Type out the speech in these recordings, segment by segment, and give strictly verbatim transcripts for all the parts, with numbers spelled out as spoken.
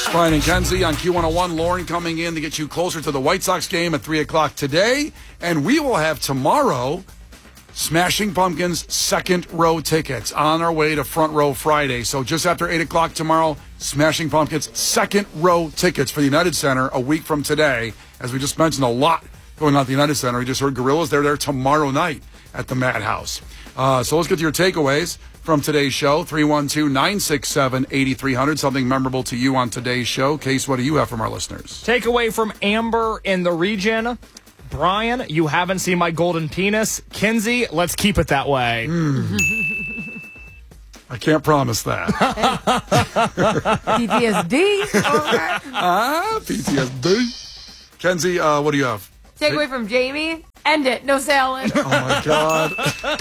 Brian and Kenzie on Q one oh one. Lauren coming in to get you closer to the White Sox game at three o'clock today. And we will have tomorrow Smashing Pumpkins second row tickets on our way to Front Row Friday. So just after eight o'clock tomorrow, Smashing Pumpkins second row tickets for the United Center a week from today. As we just mentioned, a lot going on at the United Center. We just heard Gorillaz. They're there tomorrow night at the Madhouse. Uh, so let's get to your takeaways from today's show. three one two, nine six seven, eight three zero zero. Something memorable to you on today's show. Case, what do you have from our listeners? Takeaway from Amber in the region. Brian, you haven't seen my golden penis. Kinsey, let's keep it that way. Mm. I can't promise that. P T S D. Ah, P T S D. Kenzie, uh, what do you have? Takeaway from Jamie. End it. No salad. Oh, my God.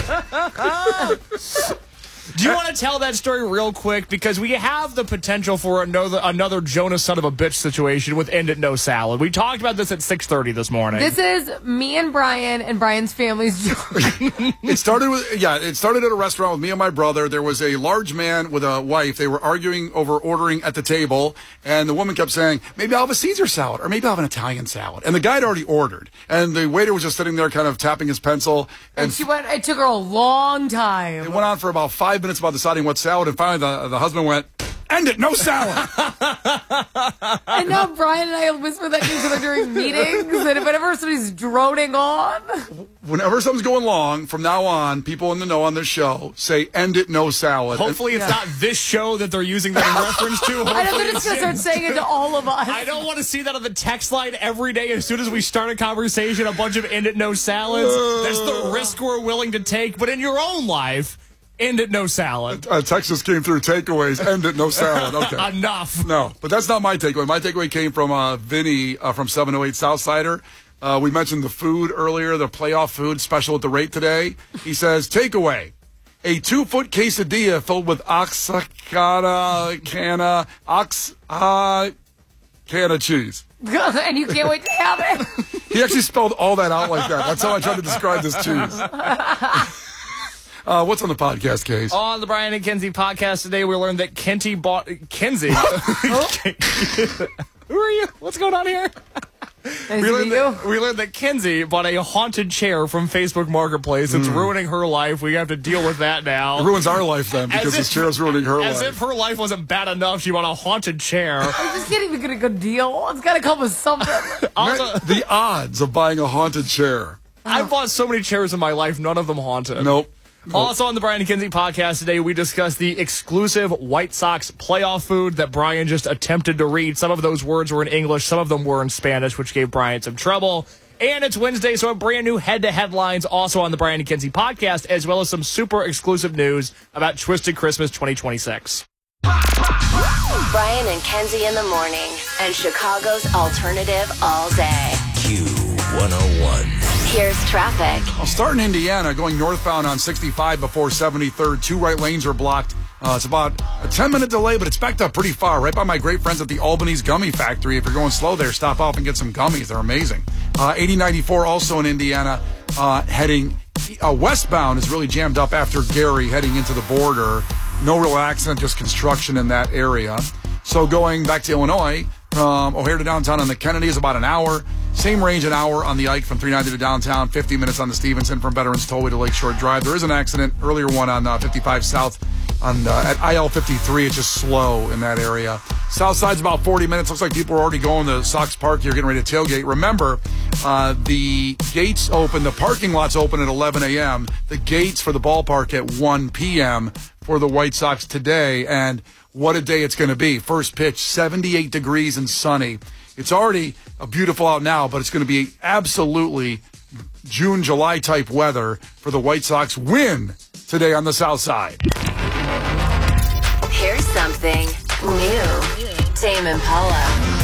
Do you want to tell that story real quick? Because we have the potential for another another Jonas son of a bitch situation with End It No Salad. We talked about this at six thirty this morning. This is me and Brian and Brian's family's story. It started with, yeah, it started at a restaurant with me and my brother. There was a large man with a wife. They were arguing over ordering at the table, and the woman kept saying, maybe I'll have a Caesar salad, or maybe I'll have an Italian salad. And the guy had already ordered, and the waiter was just sitting there kind of tapping his pencil. And, and she went, it took her a long time. It went on for about five minutes about deciding what salad, and finally the, the husband went, end it, no salad. And now Brian and I whisper that to each other during meetings, and whenever somebody's droning on. Whenever something's going long, from now on, people in the know on this show say, end it, no salad. Hopefully it's yeah. not this show that they're using that in reference to. Hopefully I know they're just going to start saying it to all of us. I don't want to see that on the text line every day. As soon as we start a conversation, a bunch of end it, no salads. Uh, That's the risk we're willing to take. But in your own life, end it, no salad. Uh, Texas came through takeaways. End it, no salad. Okay. Enough. No, but that's not my takeaway. My takeaway came from uh, Vinny uh, from seven oh eight Southsider. Uh, we mentioned the food earlier, the playoff food special at the rate today. He says, takeaway, a two-foot quesadilla filled with oaxaca, canna, ox, uh, canna cheese. And you can't wait to have it. He actually spelled all that out like that. That's how I tried to describe this cheese. Uh, what's on the podcast, Case? On the Brian and Kenzie podcast today, we learned that Kenty bought... Kenzie? Who are you? What's going on here? Nice we, learned you. that, we learned that Kenzie bought a haunted chair from Facebook Marketplace. It's mm. ruining her life. We have to deal with that now. It ruins our life then, because this chair is ruining her as life. As if her life wasn't bad enough, she bought a haunted chair. I just can't even get a good deal. It's got to come with something. Also, the odds of buying a haunted chair. I've bought so many chairs in my life, none of them haunted. Nope. Also on the Brian and Kenzie podcast today, we discussed the exclusive White Sox playoff food that Brian just attempted to read. Some of those words were in English, some of them were in Spanish, which gave Brian some trouble. And it's Wednesday, so a brand new head-to-headlines also on the Brian and Kenzie podcast, as well as some super exclusive news about Twisted Christmas twenty twenty-six. Brian and Kenzie in the morning, and Chicago's alternative all day. Q one oh one. Here's traffic. I'll start in Indiana, going northbound on sixty-five before seventy-third. Two right lanes are blocked. Uh, it's about a ten-minute delay, but it's backed up pretty far, right by my great friends at the Albany's Gummy Factory. If you're going slow there, stop off and get some gummies. They're amazing. Uh, eighty ninety-four also in Indiana, uh, heading uh, westbound is really jammed up after Gary, heading into the border. No real accident, just construction in that area. So going back to Illinois, from O'Hare to downtown on the Kennedy is about an hour. Same range, an hour on the Ike from three ninety to downtown, fifty minutes on the Stevenson from Veterans Tollway to Lakeshore Drive. There is an accident, earlier one on uh, fifty-five South on uh, at I L fifty-three. It's just slow in that area. South side's about forty minutes. Looks like people are already going to Sox Park. You're getting ready to tailgate. Remember, uh, the gates open, the parking lots open at eleven a.m. The gates for the ballpark at one p.m. for the White Sox today. And what a day it's going to be. First pitch, seventy-eight degrees and sunny. It's already a beautiful out now, but it's going to be absolutely June, July type weather for the White Sox win today on the South Side. Here's something new. Tame Impala.